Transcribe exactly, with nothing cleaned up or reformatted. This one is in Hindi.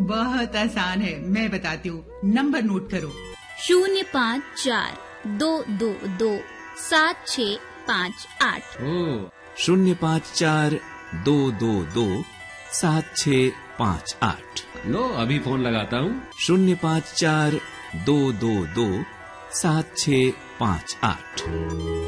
बहुत आसान है, मैं बताती हूँ, नंबर नोट करो। शून्य पाँच चार दो दो दो सात छ पाँच आठ। ओ, शून्य पाँच चार दो दो दो सात छ पाँच आठ। लो अभी फोन लगाता हूँ। शून्य पाँच चार दो दो दो सात छ पाँच आठ।